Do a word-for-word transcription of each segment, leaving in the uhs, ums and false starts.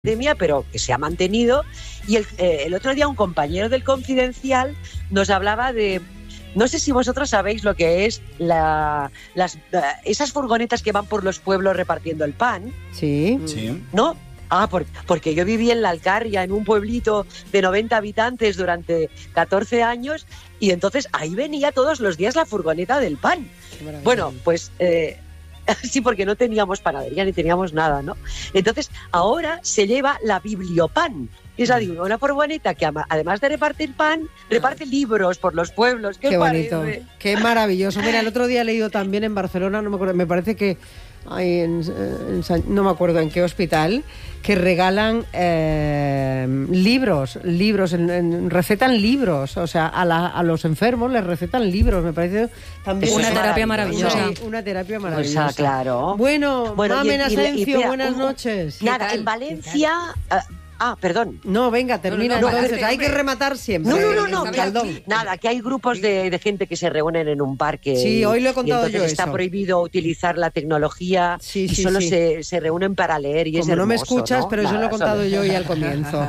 pandemia, pero que se ha mantenido. Y el, eh, el otro día un compañero del Confidencial nos hablaba de, no sé si vosotros sabéis lo que es la, las, esas furgonetas que van por los pueblos repartiendo el pan. Sí. Sí. ¿No? Ah, por, porque yo viví en La Alcarria, en un pueblito de noventa habitantes durante catorce años, y entonces ahí venía todos los días la furgoneta del pan. Bueno, pues... Eh, sí, porque no teníamos panadería ni teníamos nada, ¿no? Entonces, ahora se lleva la Bibliopan. Es decir, una furgoneta que además de repartir pan, reparte libros por los pueblos. ¿Qué, Qué bonito, parece? qué maravilloso. Mira, el otro día he leído también en Barcelona, no me acuerdo, me parece que hay en, en San, no me acuerdo en qué hospital, que regalan eh, libros, libros, en, en, recetan libros, o sea, a, la, a los enfermos les recetan libros, me parece también una terapia maravillosa. Sí, una terapia maravillosa. Pues, ah, claro. Bueno, bueno Mamen y, y, Asencio, y, y, buenas un, noches. Nada, en Valencia... Ah, perdón. No, venga, termina no, no, no, entonces. espérate, hay que rematar siempre. No, no, no, no. Que aquí, nada, que hay grupos de, de gente que se reúnen en un parque. Sí, hoy lo he contado y yo está eso. prohibido utilizar la tecnología sí, y sí, solo sí. Se, se reúnen para leer y Como es hermoso, no me escuchas, ¿no? pero nada, eso lo he contado solo... yo hoy al comienzo.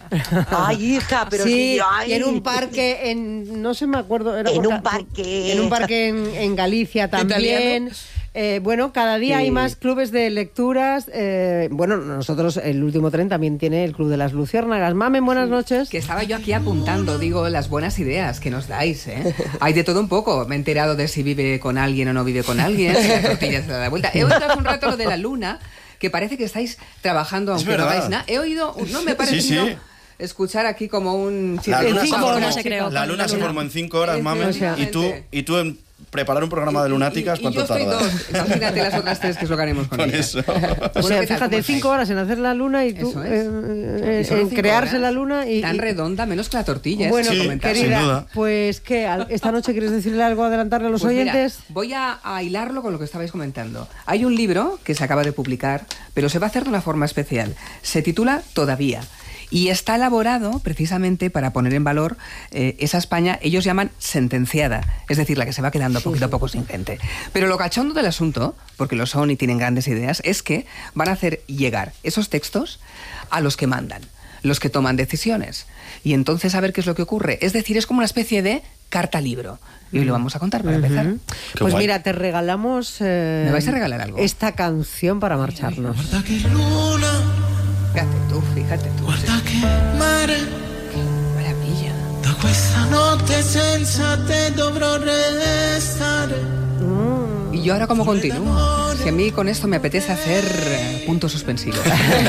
Ay, hija, pero sí, sí, ay. y en un parque, en no sé, me acuerdo. Era en por, un parque. En un parque en, en Galicia también. Eh, bueno, cada día sí. hay más clubes de lecturas. Eh, bueno, nosotros, el último tren también tiene el Club de las Luciérnagas. Mamen, buenas noches. Que estaba yo aquí apuntando, digo, las buenas ideas que nos dais, ¿eh? Hay de todo un poco. Me he enterado de si vive con alguien o no vive con alguien. Si la tortilla se da la vuelta. He oído hace un rato lo de la luna, que parece que estáis trabajando aunque no hagáis nada. He oído, no me ha parecido... Sí, sí. Escuchar aquí como un... La luna, en cinco se, horas formó, se creó. La luna se formó en cinco horas, Mamen, y tú, y tú en preparar un programa de lunáticas, y, y, ¿cuánto y yo tardas? Dos. Imagínate las otras tres, que es lo que haremos con, con ellas. eso. O sea, fíjate, cinco horas en hacer la luna y tú es. eh, eh, en crearse horas, la luna y... Tan y... redonda, menos que la tortilla. Bueno, sí, querida, sin duda. pues ¿qué? ¿Esta noche quieres decirle algo, adelantarle a los pues oyentes? Mira, voy a, a hilarlo con lo que estabais comentando. Hay un libro que se acaba de publicar, pero se va a hacer de una forma especial. Se titula Todavía. Y está elaborado precisamente para poner en valor eh, esa España, ellos llaman sentenciada, es decir, la que se va quedando poquito a poco sin gente. Pero lo cachondo del asunto, porque lo son y tienen grandes ideas, es que van a hacer llegar esos textos a los que mandan, los que toman decisiones. Y entonces a ver qué es lo que ocurre. Es decir, es como una especie de carta libro. Y hoy lo vamos a contar para uh-huh. empezar. Qué pues guay. Mira, te regalamos... Eh, ¿Me vais a regalar algo? Esta canción para marcharnos. Fíjate tú, fíjate tú. Guarda che mare, maravilla. Da questa notte senza te dovrò restare. Mm. Y yo ahora cómo continúo. Si a mí con esto me apetece hacer eh, puntos suspensivos.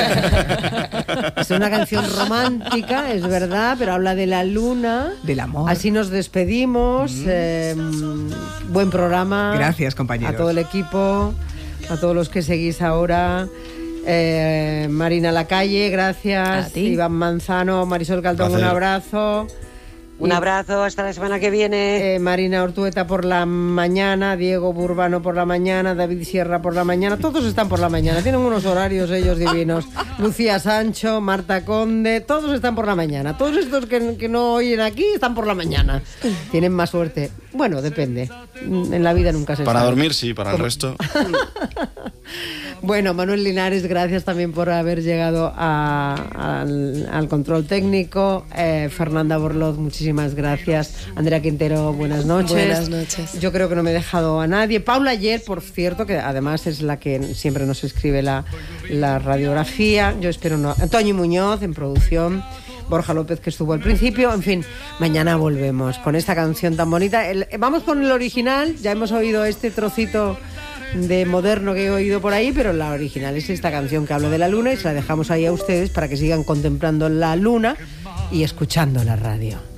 Es una canción romántica, es verdad, pero habla de la luna. Del amor. Así nos despedimos. Mm. Eh, buen programa. Gracias, compañeros. A todo el equipo, a todos los que seguís ahora. Eh, Marina Lacalle, gracias. Iván Manzano, Marisol Caldón, un abrazo. Un y, abrazo, hasta la semana que viene. Eh, Marina Ortueta por la mañana, Diego Burbano por la mañana, David Sierra por la mañana. Todos están por la mañana, tienen unos horarios ellos divinos. Lucía Sancho, Marta Conde, todos están por la mañana. Todos estos que, que no oyen aquí están por la mañana. Tienen más suerte. Bueno, depende. En la vida nunca se Para sabe. dormir, sí, para el resto. Bueno, Manuel Linares, gracias también por haber llegado a, al, al control técnico. Eh, Fernanda Borloz, muchísimas gracias. Andrea Quintero, buenas noches. Buenas noches. Yo creo que no me he dejado a nadie. Paula Ayer, por cierto, que además es la que siempre nos escribe la, la radiografía. Yo espero no. Toñi Muñoz, en producción. Borja López, que estuvo al principio. En fin, mañana volvemos con esta canción tan bonita. El, vamos con el original. Ya hemos oído este trocito de moderno que he oído por ahí, pero la original es esta canción que habla de la luna y se la dejamos ahí a ustedes para que sigan contemplando la luna y escuchando la radio.